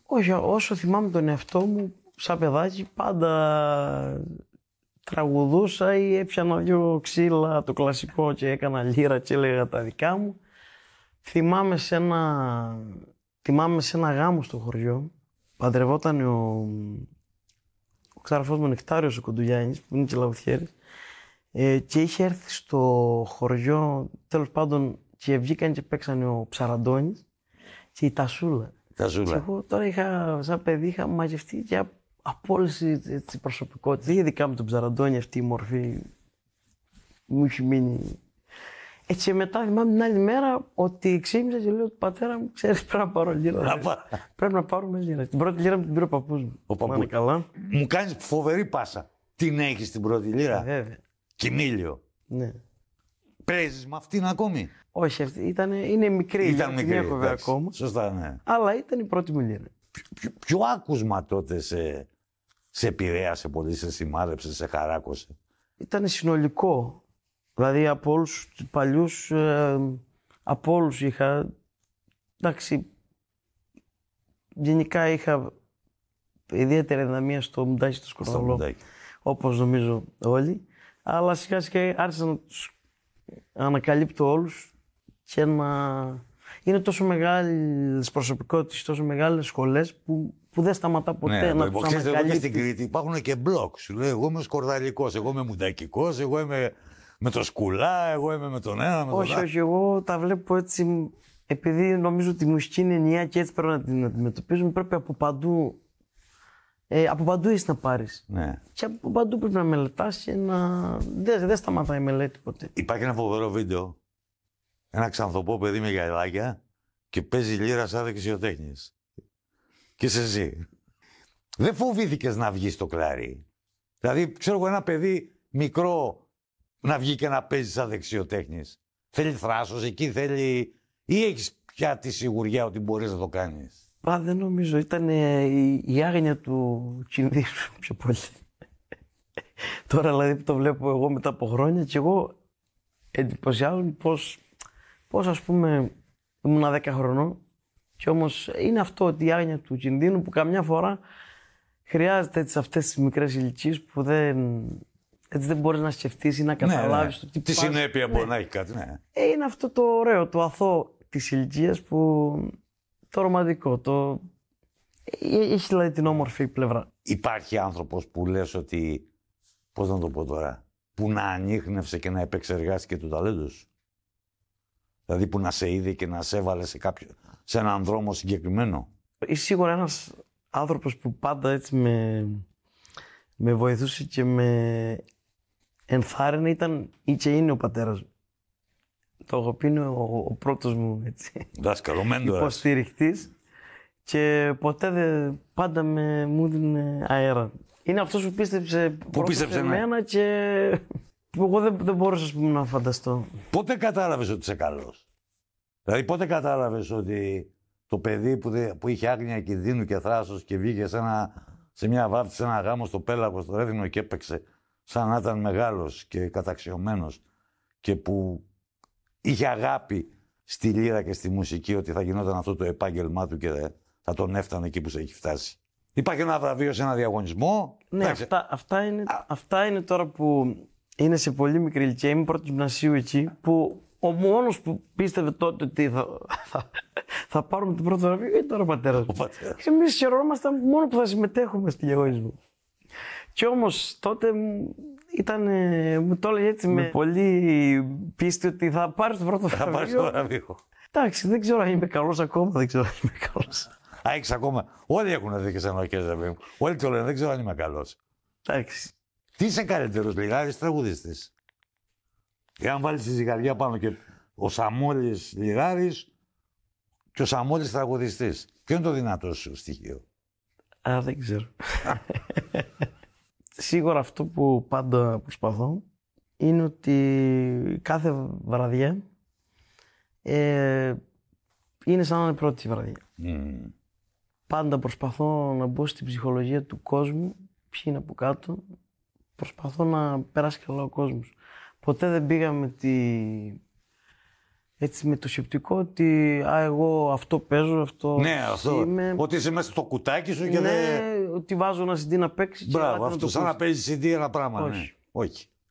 Όχι, όσο θυμάμαι τον εαυτό μου, σαν παιδάκι, πάντα τραγουδούσα ή έπιανα δύο ξύλα, το κλασικό, και έκανα λύρα και έλεγα τα δικά μου. Θυμάμαι σε ένα γάμο στο χωριό, παντρευόταν ο ξαδερφός μου Νεκτάριος ο Κοντουλιάνης, που είναι και λαβουθιέρης, και είχε έρθει στο χωριό, τέλος πάντων, και βγήκαν και παίξανε ο Ψαραντώνης και η Τασούλα. Και εγώ τώρα σαν παιδί είχα μαζευτεί και από όλες τις προσωπικότητες. Ειδικά με τον Ψαραντώνη αυτή η μορφή μου έχει μείνει. Έτσι μετά θυμάμαι την άλλη μέρα ότι ξύπνησα και λέω του πατέρα μου, ξέρεις, πρέπει να πάρω λίρα. Πρέπει να πάρουμε λίρα. Την πρώτη λίρα μου την πήρε ο παππούς μου. Ο παππούς. Καλά. Μου κάνεις φοβερή πάσα. Την έχεις την πρώτη λίρα? Βέβαια. Κιμήλιο. Ναι. Παίζεις με αυτήν ακόμη? Όχι, είναι μικρή. Ήταν μικρή, δεν έχω βέβαια ακόμα. Σωστά, ναι. Αλλά ήταν η πρώτη μου λίρα. Ποιο άκουσμα τότε σε επηρέασε πολύ, σε σημάδεψε, σε χαράκωσε? Ήταν συνολικό. Δηλαδή από όλους τους παλιούς, από όλους είχα, εντάξει, γενικά είχα ιδιαίτερη δυναμία στο Μουντάκι του Σκορδαλό, όπως νομίζω όλοι, αλλά σιγά σιγά άρχισα να τους ανακαλύπτω όλους και είναι τόσο μεγάλες προσωπικότητες, τόσο μεγάλες σχολές που δεν σταματά ποτέ να τους ανακαλύπτεις. Εδώ και στην Κρήτη υπάρχουν και μπλοκ. Σου λέει, εγώ είμαι σκορδαλικός, εγώ είμαι μουντακικός, εγώ είμαι με το σκουλά, εγώ είμαι με τον ένα, με τον άλλο. Όχι, εγώ τα βλέπω έτσι, επειδή νομίζω ότι η μουσική είναι ενιαία και έτσι πρέπει να την αντιμετωπίζουμε, πρέπει από παντού είσαι να πάρεις. Ναι. Και από παντού πρέπει να μελετάς και δεν σταματάει η μελέτη ποτέ. Υπάρχει ένα φοβερό βίντεο, ένα ξανθοπό παιδί με γυαλάκια και παίζει λίρα σαν δεξιοτέχνης. Και είσαι εσύ. Δεν φοβήθηκες να βγεις στο κλαρί? Δηλαδή, ξέρω εγώ, ένα παιδί μικρό να βγει και να παίζει σαν δεξιοτέχνης? Θέλει θράσος εκεί, ή έχεις πια τη σιγουριά ότι μπορείς να το κάνεις? Δεν νομίζω. Ήταν η άγνοια του κινδύνου πιο πολύ. Τώρα δηλαδή που το βλέπω εγώ μετά από χρόνια και εγώ εντυπωσιάζομαι πώς ας πούμε ήμουν 10 χρονών και όμως είναι αυτό, ότι η άγνοια του κινδύνου που καμιά φορά χρειάζεται έτσι, αυτές τις μικρές ηλικίες που έτσι δεν μπορείς να σκεφτείς ή να καταλάβεις το τι τη συνέπεια μπορεί να έχει κάτι. Ναι. Είναι αυτό το ωραίο, το αθώο της ηλικίας που το ρομαντικό, έχει δηλαδή την όμορφη πλευρά. Υπάρχει άνθρωπος που λες ότι, πώς να το πω τώρα, που να ανίχνευσε και να επεξεργάστηκε το ταλέντο σου? Δηλαδή που να σε είδε και να σε έβαλε σε έναν δρόμο συγκεκριμένο? Είσαι σίγουρα ένας άνθρωπος που πάντα έτσι με βοηθούσε και με ενθάρρυνε, ήταν ή και είναι ο πατέρας μου. Το έχω πει, είναι ο πρώτος μου υποστηριχτής και ποτέ πάντα μου έδινε αέρα. Είναι αυτός που πίστεψε σε μένα και εγώ δεν μπορούσα να φανταστώ. Πότε κατάλαβες ότι είσαι καλός? Δηλαδή πότε κατάλαβες ότι το παιδί που είχε άγνοια κινδύνου και θράσος και βγήκε σε μια βάφτιση, σε ένα γάμο στο Πέλαγο, στο Ρέθινο και έπαιξε σαν να ήταν μεγάλος και καταξιωμένος και που είχε αγάπη στη λύρα και στη μουσική, ότι θα γινόταν αυτό το επάγγελμά του και θα τον έφτανε εκεί που σε έχει φτάσει? Υπάρχει ένα βραβείο σε ένα διαγωνισμό? Ναι, αυτά είναι τώρα που είναι σε πολύ μικρή ηλικία. Είμαι πρώτο γυμνασίου εκεί, που ο μόνος που πίστευε τότε ότι θα πάρουμε το πρώτο βραβείο ήταν τώρα ο πατέρας μου. Εμείς χαιρόμασταν μόνο που θα συμμετέχουμε στη διαγωνισμό. Και όμως τότε μου το έλεγε έτσι με πολύ πίστη ότι θα πάρεις το πρώτο βραβείο. Θα πάρεις το βραβείο. Εντάξει, δεν ξέρω αν είμαι καλός ακόμα, δεν ξέρω αν είμαι καλός. Έχεις ακόμα. Όλοι έχουν δίκες ενοχές, μου. Όλοι το λένε, δεν ξέρω αν είμαι καλός. Εντάξει. Τι είσαι καλύτερος, λιράρης, τραγουδιστής? Εάν βάλεις τη ζυγαριά πάνω και ο Σαμόλης λιράρης και ο Σαμόλης τραγουδιστής, ποιο είναι το δυνατό σου στοιχείο? Δεν ξέρω. Σίγουρα αυτό που πάντα προσπαθώ είναι ότι κάθε βραδιά είναι σαν να είναι πρώτη βραδιά. Πάντα προσπαθώ να μπω στην ψυχολογία του κόσμου, ποιοι είναι από κάτω. Προσπαθώ να περάσει καλά ο κόσμος. Ποτέ δεν πήγα έτσι με το σκεπτικό ότι εγώ αυτό παίζω, αυτό Ναι, αυτό. είμαι. Ότι είσαι μέσα στο κουτάκι σου και Ναι, δεν. ότι βάζω ένα CD να παίξει. Μπράβο, αυτό σαν να παίζει CD ένα πράγμα. Όχι. Ναι. Όχι.